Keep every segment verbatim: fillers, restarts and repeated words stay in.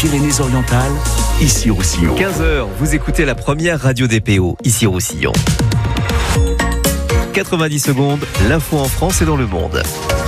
Pyrénées-Orientales, ici Roussillon. quinze heures, vous écoutez la première radio des P O, ici Roussillon. quatre-vingt-dix secondes, l'info en France et dans le monde.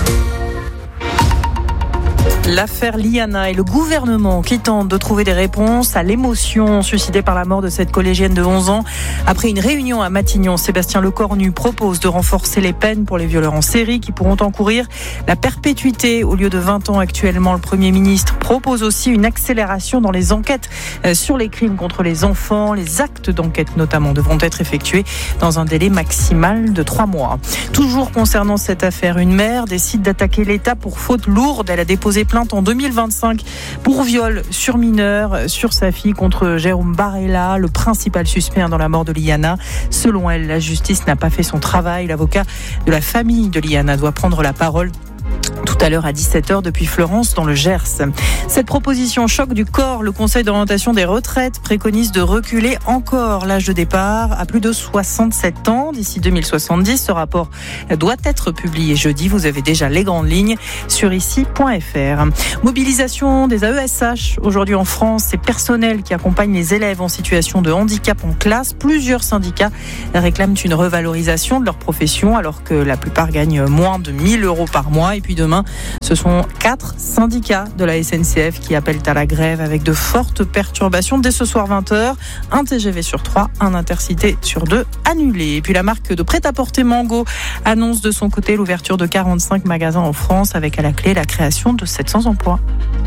L'affaire Liana et le gouvernement qui tente de trouver des réponses à l'émotion suscitée par la mort de cette collégienne de onze ans. Après une réunion à Matignon, Sébastien Lecornu propose de renforcer les peines pour les violeurs en série qui pourront encourir la perpétuité au lieu de vingt ans actuellement. Le Premier ministre propose aussi une accélération dans les enquêtes sur les crimes contre les enfants. Les actes d'enquête notamment devront être effectués dans un délai maximal de trois mois. Toujours concernant cette affaire, une mère décide d'attaquer l'État pour faute lourde. Elle a déposé plainte en deux mille vingt-cinq pour viol sur mineur sur sa fille contre Jérôme Barella, le principal suspect dans la mort de Liana. Selon elle, la justice n'a pas fait son travail. L'avocat de la famille de Liana doit prendre la parole tout à l'heure à dix-sept heures depuis Florence dans le Gers. Cette proposition choc du corps. Le Conseil d'orientation des retraites préconise de reculer encore l'âge de départ à plus de soixante-sept ans d'ici deux mille soixante-dix. Ce rapport doit être publié jeudi. Vous avez déjà les grandes lignes sur ici point f r. Mobilisation des A E S H aujourd'hui en France. Ces personnels qui accompagnent les élèves en situation de handicap en classe. Plusieurs syndicats réclament une revalorisation de leur profession alors que la plupart gagnent moins de mille euros par mois. Et puis demain, ce sont quatre syndicats de la S N C F qui appellent à la grève avec de fortes perturbations. Dès ce soir vingt heures, un T G V sur trois, un Intercité sur deux annulé. Et puis la marque de prêt-à-porter Mango annonce de son côté l'ouverture de quarante-cinq magasins en France avec à la clé la création de sept cents emplois.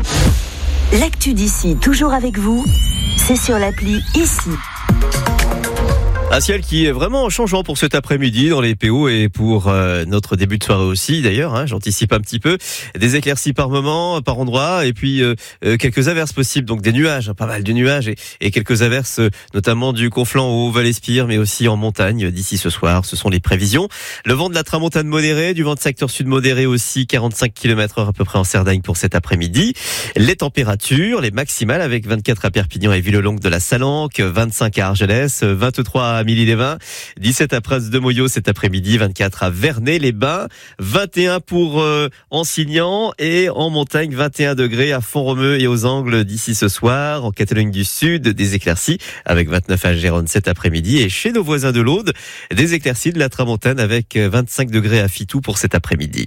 L'actu d'ici, toujours avec vous, c'est sur l'appli Ici. Un ciel qui est vraiment changeant pour cet après-midi dans les P O et pour euh, notre début de soirée aussi d'ailleurs, hein, j'anticipe un petit peu. Des éclaircies par moment, par endroit et puis euh, euh, quelques averses possibles, donc des nuages, hein, pas mal de nuages et, et quelques averses euh, notamment du Conflent au Val-Espire mais aussi en montagne d'ici ce soir, ce sont les prévisions. Le vent de la tramontane modéré, du vent de secteur sud modéré aussi, quarante-cinq kilomètres heure à peu près en Cerdagne pour cet après-midi. Les températures, les maximales avec vingt-quatre à Perpignan et Villelongue de la Salanque, vingt-cinq à Argelès, vingt-trois à Milly-les-Bains, dix-sept à Prince-de-Moyaux cet après-midi, vingt-quatre à Vernet-les-Bains, vingt et un pour euh, Ansignan et en montagne vingt et un degrés à Font-Romeu et aux Angles d'ici ce soir. En Catalogne du Sud, des éclaircies avec vingt-neuf à Gérone cet après-midi et chez nos voisins de l'Aude, des éclaircies de la Tramontane avec vingt-cinq degrés à Fitou pour cet après-midi.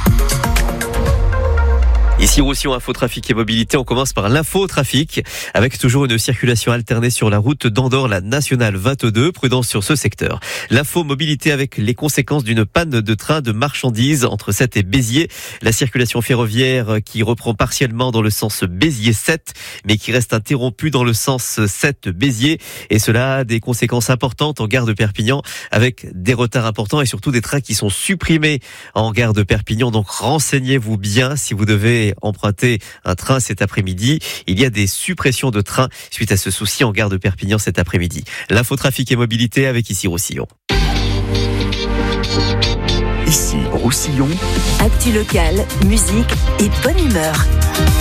Ici Roussillon, info trafic et mobilité, on commence par l'info trafic avec toujours une circulation alternée sur la route d'Andorre, la nationale vingt-deux, prudence sur ce secteur. L'info mobilité avec les conséquences d'une panne de train de marchandises entre Sète et Béziers. La circulation ferroviaire qui reprend partiellement dans le sens Béziers-Sète mais qui reste interrompue dans le sens Sète-Béziers et cela a des conséquences importantes en gare de Perpignan avec des retards importants et surtout des trains qui sont supprimés en gare de Perpignan. Donc renseignez-vous bien si vous devez emprunter un train cet après-midi. Il y a des suppressions de trains suite à ce souci en gare de Perpignan cet après-midi. L'info trafic et mobilité avec ici Roussillon. Ici Roussillon. Actu locale, musique et bonne humeur.